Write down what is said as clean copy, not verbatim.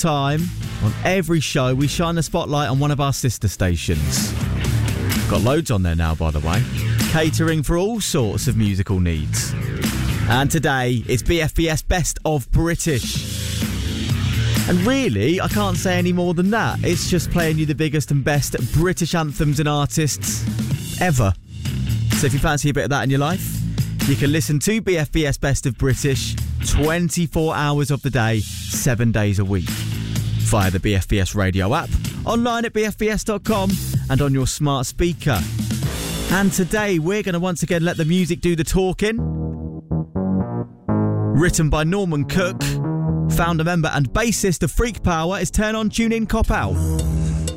time, on every show, we shine the spotlight on one of our sister stations. Got loads on there now, by the way, catering for all sorts of musical needs. And today, it's BFBS Best of British. And really, I can't say any more than that. It's just playing you the biggest and best British anthems and artists ever. So if you fancy a bit of that in your life, you can listen to BFBS Best of British 24 hours of the day, 7 days a week. Via the BFBS radio app, online at bfbs.com and on your smart speaker. And today, we're going to once again let the music do the talking. Written by Norman Cook, founder, member and bassist of Freak Power, is Turn On, Tune In, Cop Out.